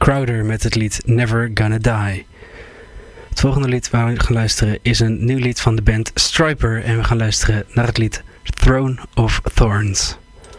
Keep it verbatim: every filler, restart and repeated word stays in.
Crowder met het lied Never Gonna Die. Het volgende lied waar we gaan luisteren is een nieuw lied van de band Stryper en we gaan luisteren naar het lied Throne of Thorns.